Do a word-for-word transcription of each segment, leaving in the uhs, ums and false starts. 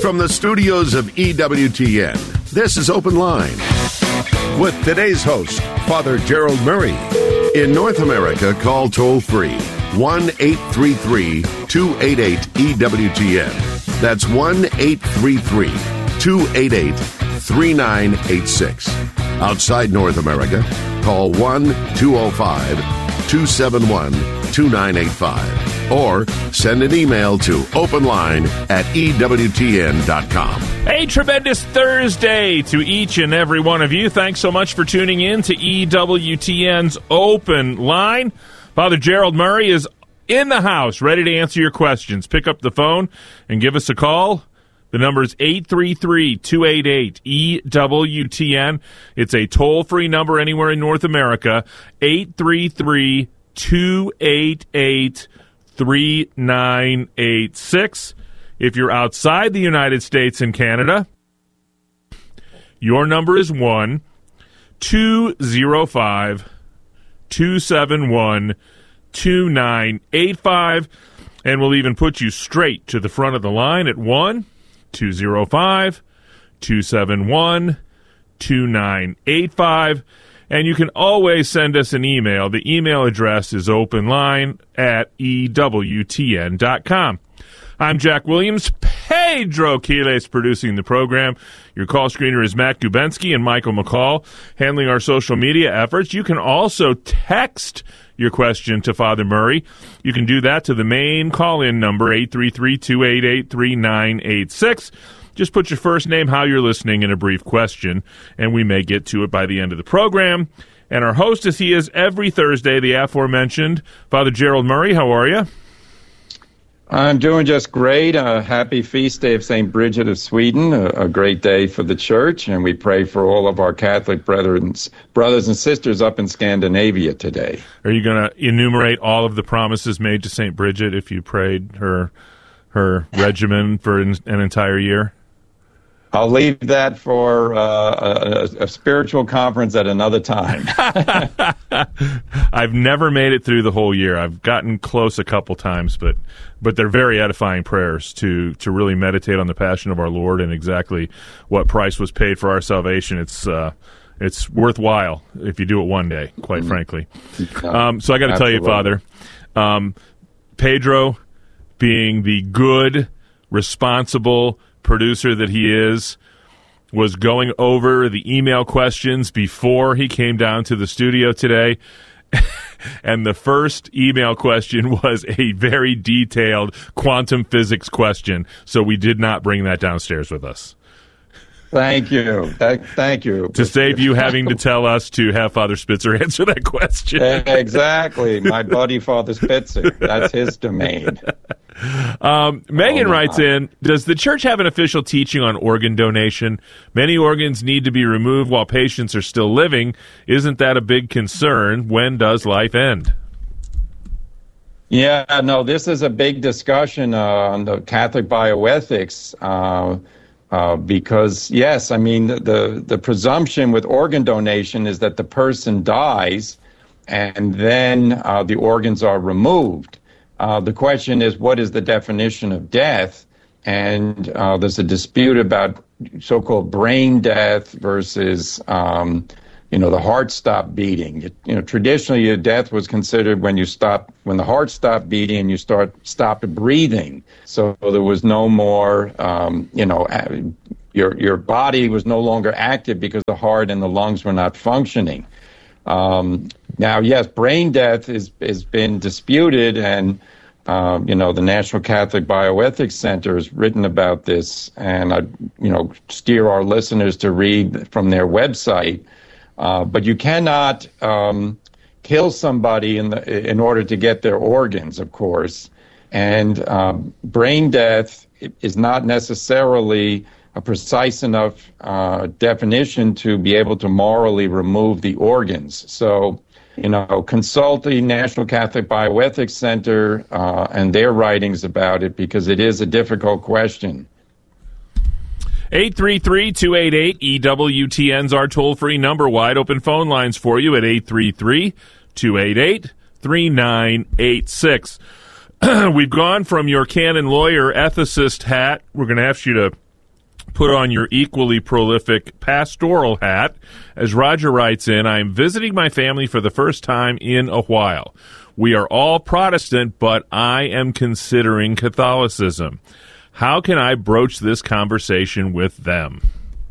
From the studios of E W T N, this is Open Line with today's host, Father Gerald Murray. In North America, call toll-free one eight three three, two eight eight, E W T N. That's one eight three three, two eight eight, three nine eight six. Outside North America, call one two zero five, two seven one, two nine eight five. Or send an email to openline at E W T N dot com. A tremendous Thursday to each and every one of you. Thanks so much for tuning in to E W T N's Open Line. Father Gerald Murray is in the house, ready to answer your questions. Pick up the phone and give us a call. The number is eight three three, two eight eight, E W T N. It's a toll-free number anywhere in North America, eight three three, two eight eight, three nine eight six. If you're outside the United States and Canada, your number is one two zero five, two seven one, two nine eight five, and we'll even put you straight to the front of the line at one two zero five, two seven one, two nine eight five. And you can always send us an email. The email address is openline at E W T N dot com. I'm Jack Williams. Pedro Quiles producing the program. Your call screener is Matt Gubensky and Michael McCall handling our social media efforts. You can also text your question to Father Murray. You can do that to the main call-in number, eight three three, two eight eight, three nine eight six. Just put your first name, how you're listening, and a brief question, and we may get to it by the end of the program. And our host, as he is every Thursday, the aforementioned Father Gerald Murray. How are you? I'm doing just great. A happy feast day of Saint Bridget of Sweden, a, a great day for the church, and we pray for all of our Catholic brethren, brothers and sisters up in Scandinavia today. Are you going to enumerate all of the promises made to Saint Bridget if you prayed her her regimen for an, an entire year? I'll leave that for uh, a, a spiritual conference at another time. I've never made it through the whole year. I've gotten close a couple times, but but they're very edifying prayers to to really meditate on the passion of our Lord and exactly what price was paid for our salvation. It's uh, it's worthwhile if you do it one day, quite mm-hmm. frankly. Um, so I got to tell you, Father, um, Pedro, being the good, responsible producer that he is, was going over the email questions before he came down to the studio today. And the first email question was a very detailed quantum physics question, so we did not bring that downstairs with us. Thank you. Th- thank you. To save you having to tell us to have Father Spitzer answer that question. Exactly. My buddy, Father Spitzer. That's his domain. Um, Megan oh, writes in, does the church have an official teaching on organ donation? Many organs need to be removed while patients are still living. Isn't that a big concern? When does life end? Yeah, no, this is a big discussion uh, on the Catholic bioethics uh, uh, because, yes, I mean, the, the, the presumption with organ donation is that the person dies and then uh, the organs are removed. Uh, the question is, what is the definition of death? And uh, there's a dispute about so-called brain death versus, um, you know, the heart stopped beating. You, you know, traditionally, a death was considered when you stop, when the heart stopped beating and you start stopped breathing. So there was no more, um, you know, your your body was no longer active because the heart and the lungs were not functioning. Um, now, yes, brain death is has been disputed, and um, you know the National Catholic Bioethics Center has written about this, and I, you know, steer our listeners to read from their website. Uh, but you cannot um, kill somebody in the in order to get their organs, of course, and um, brain death is not necessarily a precise enough uh, definition to be able to morally remove the organs. So, you know, consult the National Catholic Bioethics Center uh, and their writings about it, because it is a difficult question. eight three three, two eight eight, E W T N's our toll-free number. Wide open phone lines for you at eight three three, two eight eight, three nine eight six. We've gone from your canon lawyer ethicist hat. We're going to ask you to put on your equally prolific pastoral hat. As Roger writes in, I'm visiting my family for the first time in a while. We are all Protestant, but I am considering Catholicism. How can I broach this conversation with them?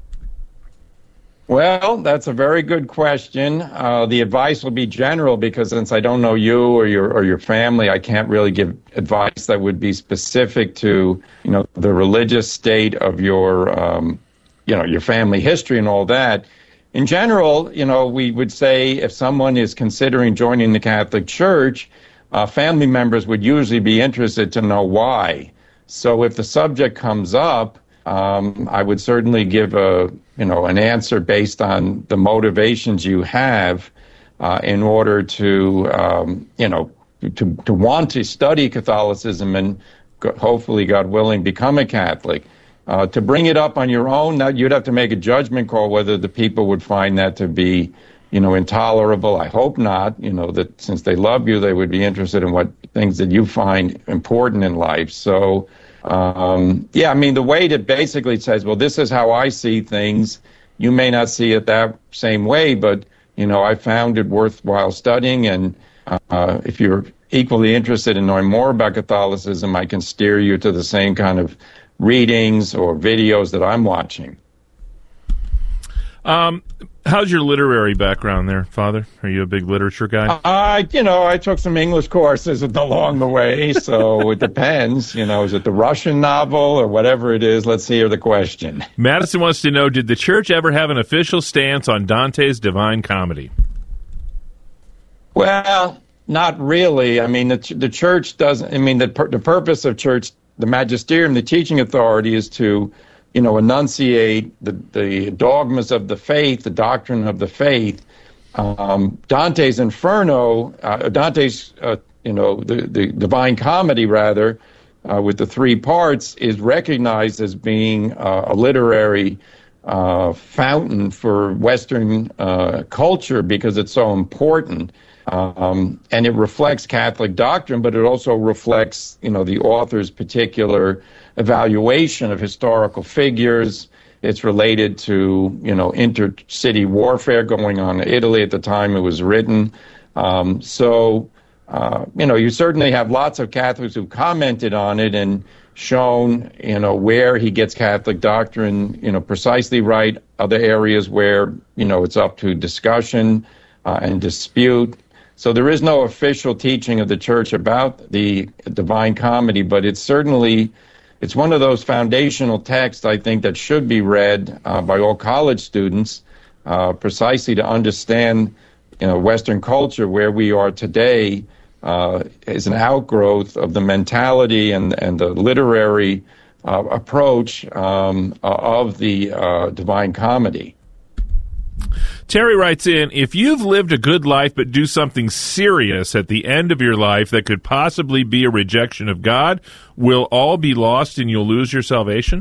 Well, that's a very good question. Uh, the advice will be general because since I don't know you or your or your family, I can't really give advice that would be specific to, you know, the religious state of your, um, you know, your family history and all that. In general, you know, we would say if someone is considering joining the Catholic Church, uh, family members would usually be interested to know why. So if the subject comes up, um, I would certainly give a, you know, an answer based on the motivations you have uh, in order to, um, you know, to, to want to study Catholicism and hopefully, God willing, become a Catholic. Uh, to bring it up on your own, now you'd have to make a judgment call whether the people would find that to be, you know, intolerable. I hope not, you know, that since they love you, they would be interested in what things that you find important in life. So, um, yeah, I mean, the way that basically says, well, this is how I see things. You may not see it that same way, but, you know, I found it worthwhile studying. And uh, if you're equally interested in knowing more about Catholicism, I can steer you to the same kind of readings or videos that I'm watching. Um, how's your literary background there, Father? Are you a big literature guy? I, you know, I took some English courses along the way, so it depends. You know, is it the Russian novel or whatever it is? Let's hear the question. Madison wants to know, did the church ever have an official stance on Dante's Divine Comedy? Well, not really. I mean, the, the church doesn't, I mean, the, the purpose of church, the magisterium, the teaching authority is to, you know, enunciate the, the dogmas of the faith, the doctrine of the faith. Um, Dante's Inferno, uh, Dante's, uh, you know, the, the Divine Comedy, rather, uh, with the three parts, is recognized as being uh, a literary uh, fountain for Western uh, culture because it's so important. Um, and it reflects Catholic doctrine, but it also reflects, you know, the author's particular evaluation of historical figures. It's related to, you know, intercity warfare going on in Italy at the time it was written. Um, so, uh, you know, you certainly have lots of Catholics who've commented on it and shown, you know, where he gets Catholic doctrine, you know, precisely right, other areas where, you know, it's up to discussion uh, and dispute. So there is no official teaching of the church about the Divine Comedy, but it's certainly, it's one of those foundational texts, I think, that should be read uh, by all college students uh, precisely to understand, you know, Western culture, where we are today, uh, is an outgrowth of the mentality and, and the literary uh, approach um, of the uh, Divine Comedy. Terry writes in, if you've lived a good life but do something serious at the end of your life that could possibly be a rejection of God, will all be lost and you'll lose your salvation?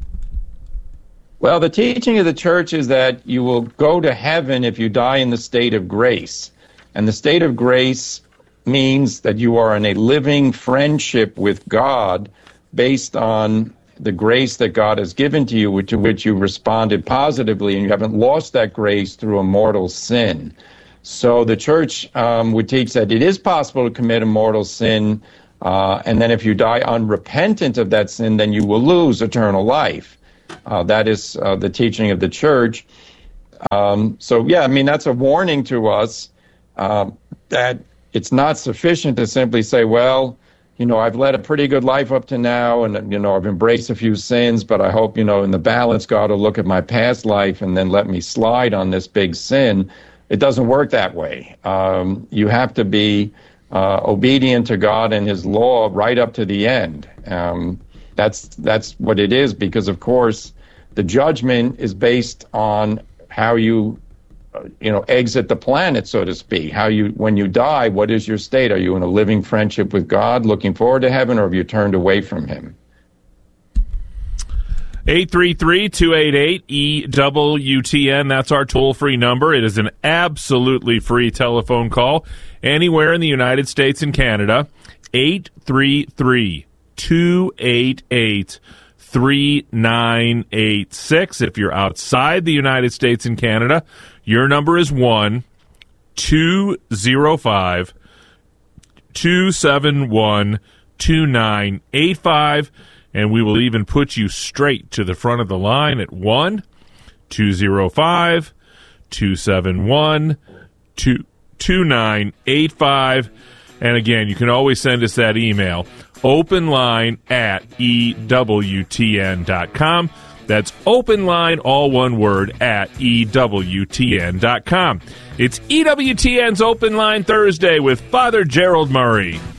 Well, the teaching of the church is that you will go to heaven if you die in the state of grace. And the state of grace means that you are in a living friendship with God based on the grace that God has given to you, to which you responded positively, and you haven't lost that grace through a mortal sin. So the church um, would teach that it is possible to commit a mortal sin, uh, and then if you die unrepentant of that sin, then you will lose eternal life. Uh, that is uh, the teaching of the church. Um, so, yeah, I mean, that's a warning to us uh, that it's not sufficient to simply say, well, you know, I've led a pretty good life up to now, and, you know, I've embraced a few sins, but I hope, you know, in the balance, God will look at my past life and then let me slide on this big sin. It doesn't work that way. Um, you have to be uh, obedient to God and His law right up to the end. Um, that's that's what it is, because, of course, the judgment is based on how you you know, exit the planet, so to speak. How you, when you die, what is your state? Are you in a living friendship with God, looking forward to heaven, or have you turned away from Him? eight three three, two eight eight, E W T N. That's our toll-free number. It is an absolutely free telephone call anywhere in the United States and Canada. eight three three, two eight eight, three nine eight six. If you're outside the United States and Canada, your number is one two zero five two seven one two nine eight five, and we will even put you straight to the front of the line at one two zero five two seven one two nine eight five. And again, you can always send us that email, openline at E W T N dot com. That's openline, all one word, at E W T N dot com. It's E W T N's Open Line Thursday with Father Gerald Murray.